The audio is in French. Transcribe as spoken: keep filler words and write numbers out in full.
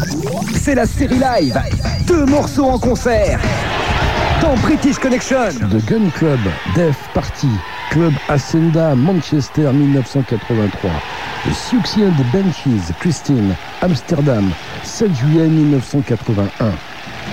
C'est la série live. Deux morceaux en concert. Dans British Connection. The Gun Club, Death Party, Club Hacienda, Manchester dix-neuf cent quatre-vingt-trois. The Siouxsie and the Banshees, Christine, Amsterdam, sept juillet dix-neuf cent quatre-vingt-un.